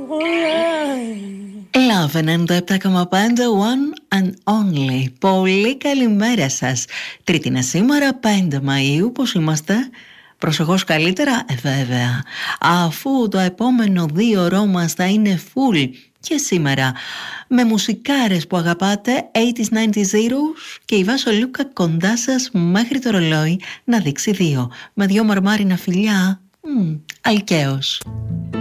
Love 97,5 One and Only. Πολύ καλημέρα σας. Τρίτη είναι σήμερα, 5 Μαΐου. Πώς είμαστε? Προσεχώς καλύτερα? Βέβαια. Αφού το επόμενο 2ωρό μας θα είναι full και σήμερα με μουσικάρες που αγαπάτε, 80s, 90s, zeros, και η Βάσο Λούκα κοντά σας μέχρι το ρολόι να δείξει 2. Με 2 μαρμάρινα φιλιά, αλκαίος.